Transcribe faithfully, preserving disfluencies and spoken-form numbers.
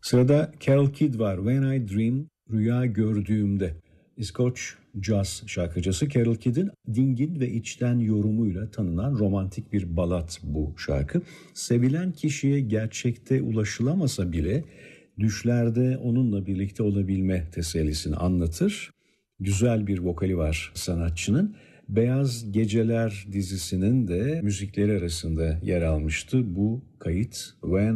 Sırada Carol Kidd var. When I Dream, Rüya Gördüğümde. İskoç caz şarkıcısı Carol Kidd'in dingin ve içten yorumuyla tanınan romantik bir balat bu şarkı. Sevilen kişiye gerçekte ulaşılamasa bile düşlerde onunla birlikte olabilme tesellisini anlatır. Güzel bir vokali var sanatçının. Beyaz Geceler dizisinin de müzikleri arasında yer almıştı bu kayıt. When